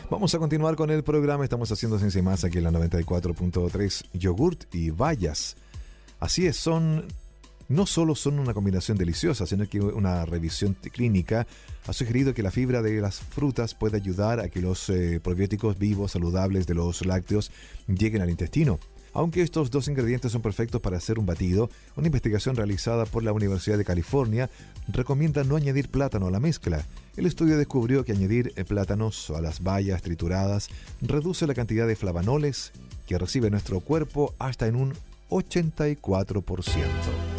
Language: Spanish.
Vamos a continuar con el programa. Estamos haciendo Ciencia y Más aquí en la 94.3. Yogurt y bayas. Así es, no solo son una combinación deliciosa, sino que una revisión clínica ha sugerido que la fibra de las frutas puede ayudar a que los probióticos vivos saludables de los lácteos lleguen al intestino. Aunque estos dos ingredientes son perfectos para hacer un batido, una investigación realizada por la Universidad de California recomienda no añadir plátano a la mezcla. El estudio descubrió que añadir plátanos a las bayas trituradas reduce la cantidad de flavanoles que recibe nuestro cuerpo hasta en un 84%.